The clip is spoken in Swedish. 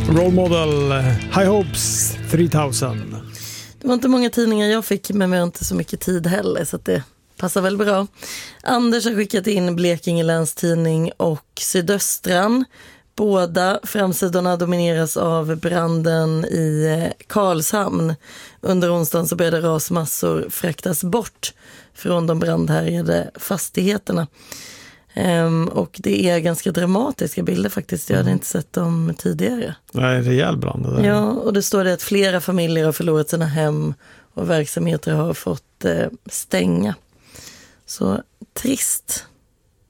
Role Model, High Hopes 3000. Det var inte många tidningar jag fick, men vi har inte så mycket tid heller, så att det passar väl bra. Anders har skickat in Blekinge Läns Tidning och Sydöstran. Båda framsidorna domineras av branden i Karlshamn. Under onsdagen så började rasmassor fraktas bort från de brandhärjade fastigheterna. Och det är ganska dramatiska bilder faktiskt. Jag hade inte sett dem tidigare. Nej, rejäl brand det där. Ja, och det står det att flera familjer har förlorat sina hem och verksamheter har fått stänga. Så trist.